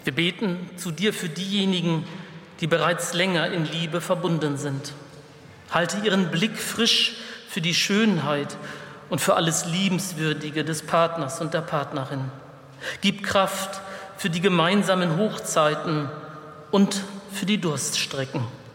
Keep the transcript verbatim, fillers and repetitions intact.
Wir beten zu dir für diejenigen, die bereits länger in Liebe verbunden sind. Halte ihren Blick frisch für die Schönheit und für alles Liebenswürdige des Partners und der Partnerin. Gib Kraft für die gemeinsamen Hochzeiten und für die Durststrecken.